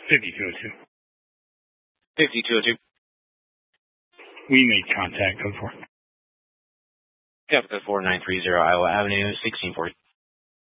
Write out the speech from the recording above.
5202. 5202. We made contact. Code 4. Code 4930 Iowa Avenue, 1640.